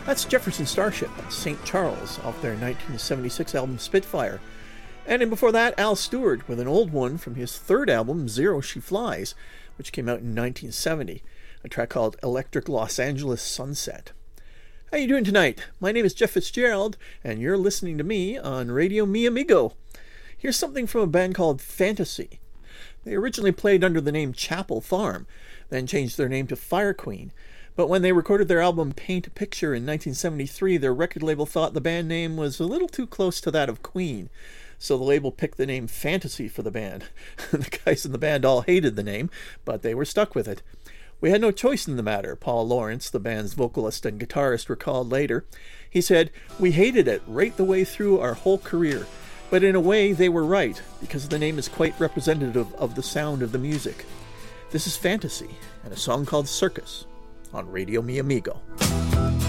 That's Jefferson Starship and St. Charles off their 1976 album Spitfire. And in before that, Al Stewart with an old one from his third album, Zero She Flies, which came out in 1970, a track called Electric Los Angeles Sunset. How you doing tonight? My name is Jeff Fitzgerald, and you're listening to me on Radio Mi Amigo. Here's something from a band called Fantasy. They originally played under the name Chapel Farm, then changed their name to Fire Queen. But when they recorded their album Paint a Picture in 1973, their record label thought the band name was a little too close to that of Queen. So the label picked the name Fantasy for the band. The guys in the band all hated the name, but they were stuck with it. We had no choice in the matter, Paul Lawrence, the band's vocalist and guitarist, recalled later. He said, "We hated it right the way through our whole career. But in a way, they were right, because the name is quite representative of the sound of the music." This is Fantasy, and a song called Circus, on Radio Mi Amigo.